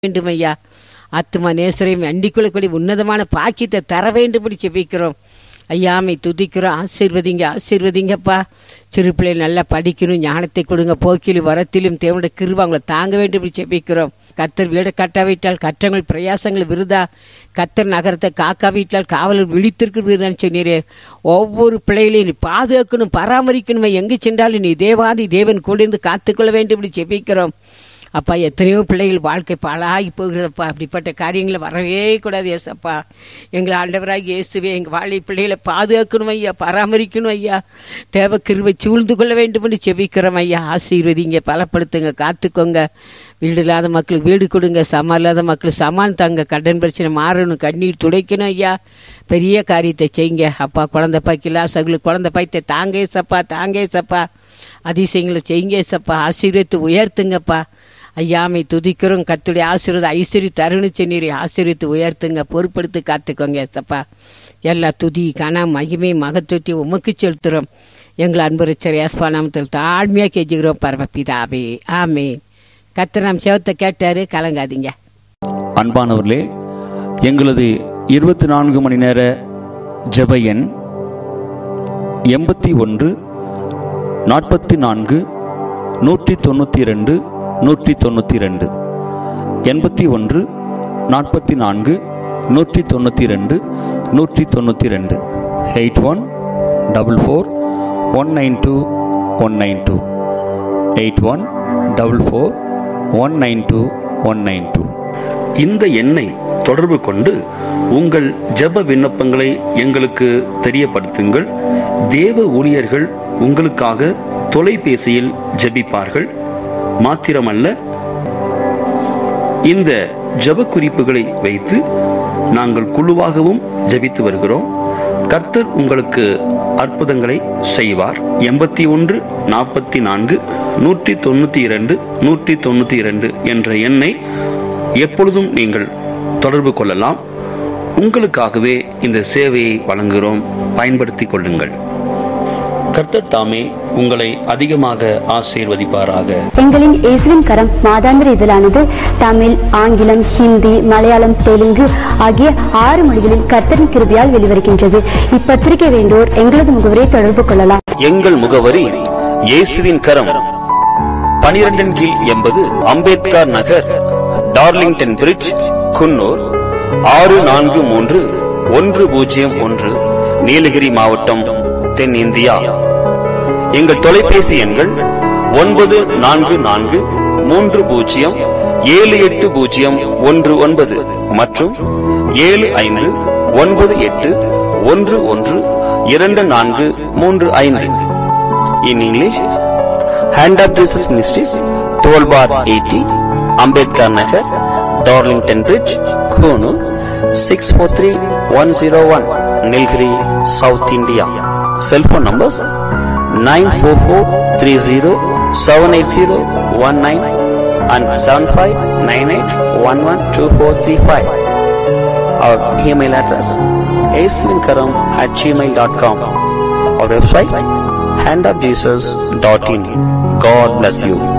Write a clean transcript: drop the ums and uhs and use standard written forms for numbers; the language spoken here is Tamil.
வேண்டும் ஐயா. ஆத்துமா நேசரையும் அண்டிக்குள்ளக்கூடிய உன்னதமான பாக்கியத்தை தர வேண்டும்படி ஜெபிக்கிறோம் ஐயாமை துதிக்கிறோம். ஆசீர்வதிங்கப்பா. சிறு பிள்ளை நல்லா படிக்கணும், ஞானத்தை கொடுங்க. போக்கிலும் வரத்திலும் தேவனுடைய கிருபை அவங்களை தாங்க வேண்டும் ஜெபிக்கிறோம். கர்த்தர் வீடு கட்டாவிட்டால் கற்றங்கள் பிரயாசங்கள் விருதா. கர்த்தர் நகரத்தை காக்காவிட்டால் காவலர் விழித்திருக்கு விருதான்னு சொன்னீரே. ஒவ்வொரு பிள்ளைகளையும் நீ பாதுகாக்கணும், பராமரிக்கணும். எங்கு சென்றாலும் நீ தேவாதி தேவன் கூட இருந்து காத்துக்கொள்ள வேண்டும் ஜெபிக்கிறோம் அப்பா. எத்தனையோ பிள்ளைகள் வாழ்க்கை பாழாகி போகிறதப்பா. அப்படிப்பட்ட காரியங்களை வரவே கூடாது ஏசப்பா. எங்களை ஆண்டவராக இயேசுவே எங்கள் வாழை பிள்ளைகளை பாதுகாக்கணும் ஐயா, பராமரிக்கணும் ஐயா. தேவ கிருபை சூழ்ந்து கொள்ள வேண்டும் என்று செபிக்கிறோம் ஐயா. ஆசீர்வதிங்க, பலப்படுத்துங்க, காத்துக்கோங்க. வீடு இல்லாத மக்களுக்கு வீடு கொடுங்க, சமம் இல்லாத மக்களுக்கு சமான் தாங்க. கடன் பிரச்சனை மாறணும், கண்ணீர் துடைக்கணும் ஐயா. பெரிய காரியத்தை செய்யுங்க அப்பா. குழந்தை பாய்க்கில்லா சகுலுக்கு குழந்தை பாய்த்தை தாங்க சப்பா. அதிசயங்களை செய்யுங்க சப்பா. ஆசீர்வதித்து உயர்த்துங்கப்பா. ஐயாமை துதிக்கிறோம். கர்த்தருடைய ஆசீர்வாதம் ஐஸ்வர்ய தருணு சென்னீரை ஆசீர்வித்து உயர்த்துங்க, பொறுப்படுத்தி காத்துக்கோங்க ஏசப்பா. எல்லா துதி கன மகிமை மகத்துவத்தை உமக்கு செலுத்துறோம். எங்களை அன்புரைச்சர் ஏஸ்பா நாமத்தில் தாழ்மையாக கெஞ்சுகிறோம் பரமபிதாவே, ஆமே. கர்த்தர் நாம் செவத்தை கேட்டாரு, கலங்காதீங்க. அன்பானவர்களே, எங்களது 24 மணி நேர ஜெப எண் 81 44 192 192 81 44 192 192 81 44 192 192 81 44 192 192. இந்த எண்ணை தொடர்பு கொண்டு உங்கள் ஜெப விண்ணப்பங்களை எங்களுக்கு தெரியப்படுத்துங்கள். தேவ ஊழியர்கள் உங்களுக்காக தொலைபேசியில் ஜெபிப்பார்கள். மாத்திரமல்ல, இந்த ஜெப குறிப்புகளை வைத்து நாங்கள் குழுவாகவும் ஜெபித்து வருகிறோம். கர்த்தர் உங்களுக்கு அற்புதங்களை செய்வார். 81 44 192 192 என்ற எண்ணை எப்பொழுதும் நீங்கள் தொடர்பு கொள்ளலாம். உங்களுக்காகவே இந்த சேவையை வழங்குகிறோம், பயன்படுத்திக் கொள்ளுங்கள். கர்த்தர் தாமே உங்களை அதிகமாக ஆசீர்வதிப்பாராக. எங்களின் இயேசுவின் கரம் மாதாந்திர இதழானது தமிழ், ஆங்கிலம், ஹிந்தி, மலையாளம், தெலுங்கு ஆகிய 6 மொழிகளில் கர்த்தரின் கிருபையால் வெளிவருகின்றது. இப்பத்திரிகை வேண்டோர் எங்களது முகவரியை தொடர்பு கொள்ளலாம். எங்கள் முகவரி இயேசுவின் கரம், 12 கீழ் 80 அம்பேத்கர் நகர், டார்லிங்டன் பிரிட்ஜ், குன்னூர் 643101, நீலகிரி மாவட்டம், தென் இந்தியா. எங்கள் தொலைபேசி எண்கள் 9443078019 மற்றும் 7598112435. In English, Hand of Jesus Ministries, 12 bar 80, Ambedkar Nagar, Darlington Bridge, Kunu, 643101, Nilgiri, South India. Cell phone numbers 944307801 and 7598112435. Our email address aislinkaram@gmail.com. Our website handofjesus.in. God bless you.